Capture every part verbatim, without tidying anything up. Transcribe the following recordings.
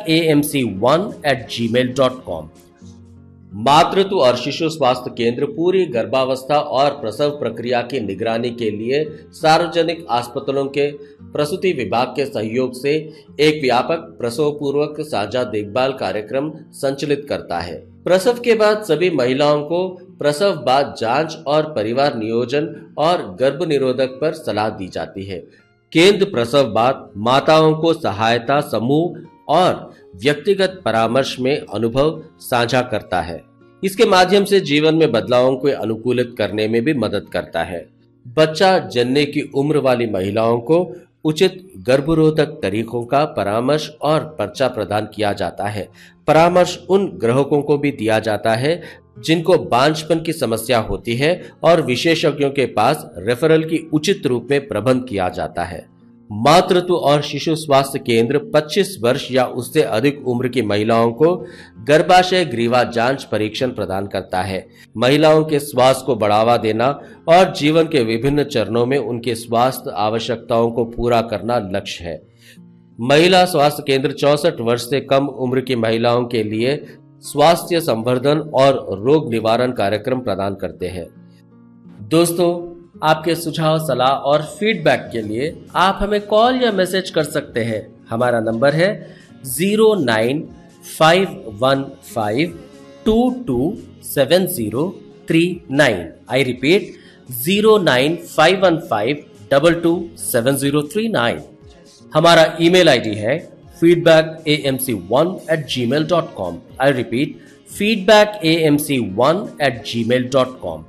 A M C one eight ji mail dot com. मातृत्व और शिशु स्वास्थ्य केंद्र पूरी गर्भावस्था और प्रसव प्रक्रिया की निगरानी के लिए सार्वजनिक अस्पतालों के प्रसूति विभाग के सहयोग से एक व्यापक प्रसव पूर्वक साझा देखभाल कार्यक्रम संचालित करता है। प्रसव के बाद सभी महिलाओं को प्रसव बाद जांच और परिवार नियोजन और गर्भ निरोधक पर सलाह दी जाती है। केंद्र प्रसव बाद माताओं को सहायता समूह और व्यक्तिगत परामर्श में अनुभव साझा करता है। इसके माध्यम से जीवन में बदलावों को अनुकूलित करने में भी मदद करता है। बच्चा जनने की उम्र वाली महिलाओं को उचित गर्भरोधक तरीकों का परामर्श और पर्चा प्रदान किया जाता है। परामर्श उन ग्राहकों को भी दिया जाता है जिनको बांझपन की समस्या होती है और विशेषज्ञों के पास रेफरल की उचित रूप में प्रबंध किया जाता है। मातृत्व और शिशु स्वास्थ्य केंद्र पच्चीस वर्ष या उससे अधिक उम्र की महिलाओं को गर्भाशय ग्रीवा जांच परीक्षण प्रदान करता है। महिलाओं के स्वास्थ्य को बढ़ावा देना और जीवन के विभिन्न चरणों में उनके स्वास्थ्य आवश्यकताओं को पूरा करना लक्ष्य है। महिला स्वास्थ्य केंद्र चौसठ वर्ष से कम उम्र की महिलाओं के लिए स्वास्थ्य संवर्धन और रोग निवारण कार्यक्रम प्रदान करते हैं। दोस्तों, आपके सुझाव, सलाह और फीडबैक के लिए आप हमें कॉल या मैसेज कर सकते हैं। हमारा नंबर है zero nine five one five to to seven zero three nine. I repeat zero nine five one five double two seven zero three nine. हमारा ईमेल आईडी है feedback A M C one eight ji mail dot com. I repeat feedback A M C one eight ji mail dot com.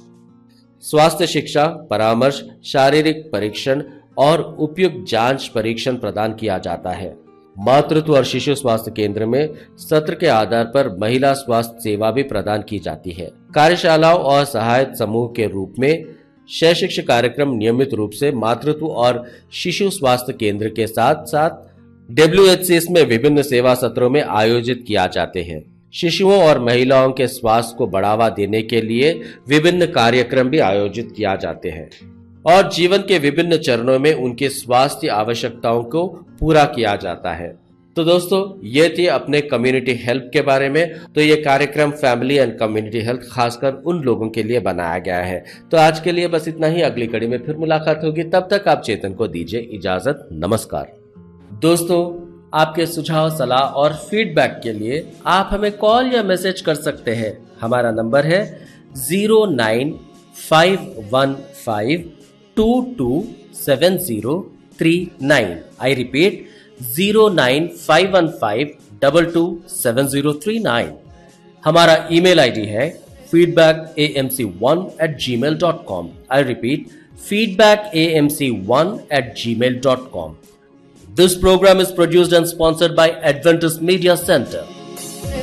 स्वास्थ्य शिक्षा, परामर्श, शारीरिक परीक्षण और उपयुक्त जांच परीक्षण प्रदान किया जाता है। मातृत्व और शिशु स्वास्थ्य केंद्र में सत्र के आधार पर महिला स्वास्थ्य सेवा भी प्रदान की जाती है। कार्यशालाओं और सहायता समूह के रूप में शैक्षिक कार्यक्रम नियमित रूप से मातृत्व और शिशु स्वास्थ्य केंद्र के साथ साथ डब्ल्यू एच सी एस में विभिन्न सेवा सत्रों में आयोजित किया जाते हैं। शिशुओं और महिलाओं के स्वास्थ्य को बढ़ावा देने के लिए विभिन्न कार्यक्रम भी आयोजित किया जाते हैं और जीवन के विभिन्न चरणों में उनके स्वास्थ्य आवश्यकताओं को पूरा किया जाता है। तो दोस्तों, ये थी अपने कम्युनिटी हेल्थ के बारे में। तो ये कार्यक्रम फैमिली एंड कम्युनिटी हेल्थ खासकर उन लोगों के लिए बनाया गया है। तो आज के लिए बस इतना ही। अगली कड़ी में फिर मुलाकात होगी। तब तक आप चेतन को दीजिए इजाजत। नमस्कार। दोस्तों, आपके सुझाव, सलाह और फीडबैक के लिए आप हमें कॉल या मैसेज कर सकते हैं। हमारा नंबर है zero nine five one five to to seven zero three nine. I repeat zero nine five one five double two seven zero three nine. हमारा ईमेल आईडी है feedback A M C one eight ji mail dot com. I repeat feedback A M C one eight ji mail dot com. This program is produced and sponsored by Adventist Media Center.